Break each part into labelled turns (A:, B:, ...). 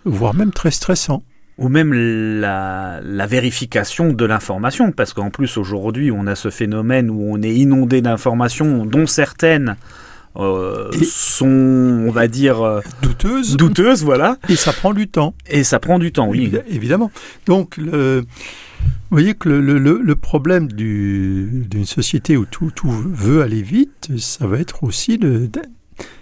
A: voire même très stressant.
B: Ou même la vérification de l'information, parce qu'en plus aujourd'hui on a ce phénomène où on est inondé d'informations dont certaines sont, on va dire, douteuses, voilà.
A: Et ça prend du temps.
B: Oui.
A: Évidemment. Donc, vous voyez que le problème d'une société où tout veut aller vite, ça va être aussi pourquoi ?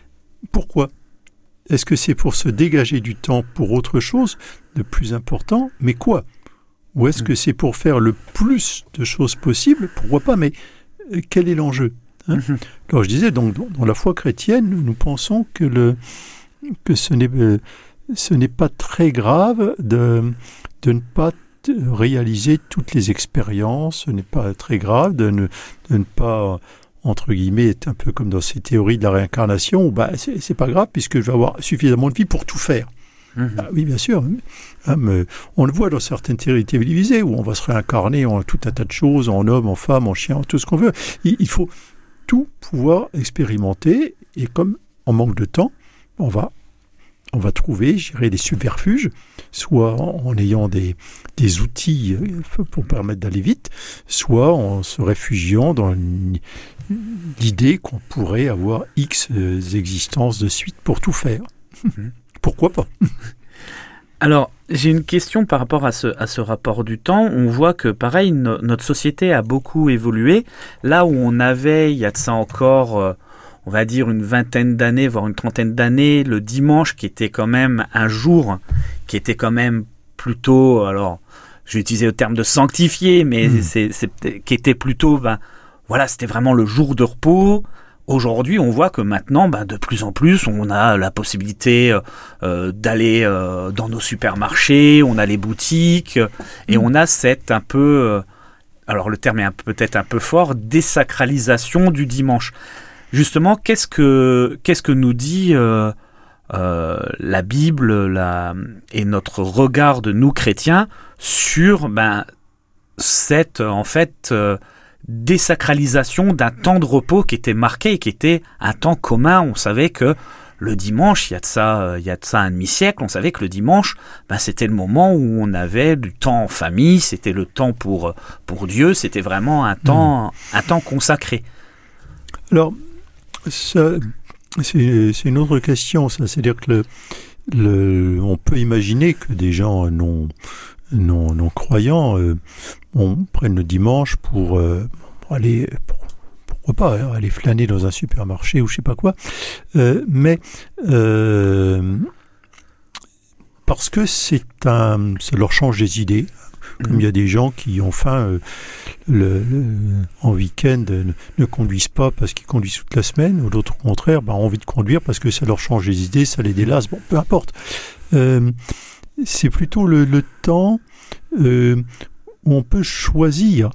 A: Est-ce que c'est pour se dégager du temps pour autre chose de plus important ? Mais quoi ? Ou est-ce que c'est pour faire le plus de choses possible ? Pourquoi pas ? Mais quel est l'enjeu ? Alors je disais, donc, dans la foi chrétienne, nous pensons que ce n'est pas très grave de ne pas réaliser toutes les expériences, ce n'est pas très grave de ne pas... entre guillemets, est un peu comme dans ces théories de la réincarnation, où c'est pas grave puisque je vais avoir suffisamment de vie pour tout faire. Oui, bien sûr. Mais on le voit dans certaines théories télévisées où on va se réincarner en tout un tas de choses, en homme, en femme, en chien, en tout ce qu'on veut. Il faut tout pouvoir expérimenter et comme on manque de temps, on va trouver, je dirais, des subterfuges, soit en ayant des outils pour permettre d'aller vite, soit en se réfugiant dans l'idée qu'on pourrait avoir X existences de suite pour tout faire. Pourquoi pas ?
B: Alors, j'ai une question par rapport à ce rapport du temps. On voit que, pareil, notre société a beaucoup évolué. Là où on avait, il y a de ça encore... on va dire une vingtaine d'années, voire une trentaine d'années, le dimanche qui était quand même un jour, qui était quand même plutôt, alors je vais utiliser le terme de sanctifié, mais qui était plutôt, voilà, c'était vraiment le jour de repos. Aujourd'hui, on voit que maintenant, de plus en plus, on a la possibilité d'aller dans nos supermarchés, on a les boutiques, et on a cette un peu, alors le terme est peut-être un peu fort, désacralisation du dimanche. Justement, qu'est-ce que nous dit la Bible et notre regard de nous chrétiens sur cette en fait désacralisation d'un temps de repos qui était marqué et qui était un temps commun. On savait que le dimanche, il y a de ça un demi-siècle, on savait que le dimanche, c'était le moment où on avait du temps en famille, c'était le temps pour Dieu, c'était vraiment un temps consacré.
A: Alors, ça, c'est une autre question, ça. C'est-à-dire que on peut imaginer que des gens non croyants prennent le dimanche pour aller, pourquoi pas, aller flâner dans un supermarché ou je sais pas quoi, mais parce que ça leur change des idées. Comme il y a des gens qui ont faim en week-end ne conduisent pas parce qu'ils conduisent toute la semaine, ou d'autres au contraire ont envie de conduire parce que ça leur change les idées, ça les délasse, bon, peu importe. C'est plutôt le temps où on peut choisir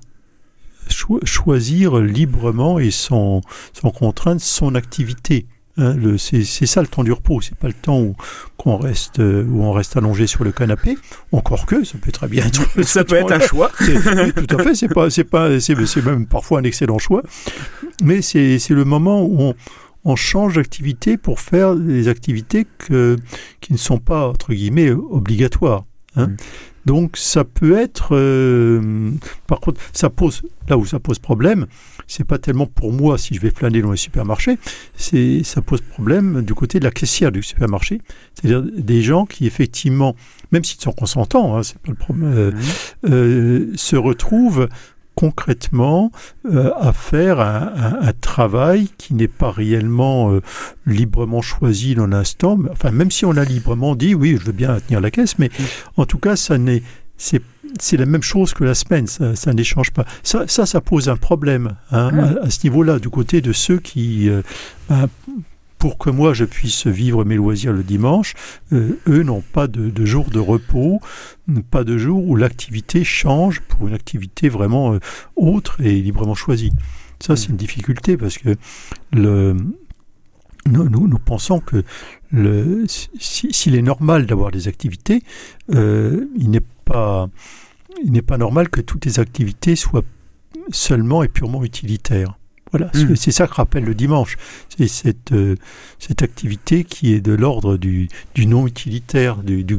A: librement et sans contrainte son activité. C'est ça le temps du repos, c'est pas le temps où on reste allongé sur le canapé. Encore que ça peut très bien être.
B: Ça peut être un choix.
A: Oui, tout à fait. C'est même parfois un excellent choix. Mais c'est le moment où on change d'activité pour faire des activités qui ne sont pas entre guillemets obligatoires. Donc ça peut être. Par contre, là où ça pose problème, c'est pas tellement pour moi si je vais flâner dans les supermarchés, ça pose problème du côté de la caissière du supermarché. C'est-à-dire des gens qui effectivement, même s'ils sont consentants, c'est pas le problème, se retrouvent concrètement à faire un travail qui n'est pas réellement librement choisi dans l'instant. Enfin, même si on a librement dit oui, je veux bien tenir la caisse, mais en tout cas, c'est la même chose que la semaine, ça n'échange pas. Ça pose un problème à ce niveau-là, du côté de ceux qui, pour que moi je puisse vivre mes loisirs le dimanche, eux n'ont pas de jour de repos, pas de jour où l'activité change pour une activité vraiment autre et librement choisie. Ça, c'est une difficulté parce que nous pensons que s'il est normal d'avoir des activités, il n'est pas normal que toutes les activités soient seulement et purement utilitaires. Voilà, c'est ça que rappelle le dimanche. C'est cette activité qui est de l'ordre du non utilitaire, du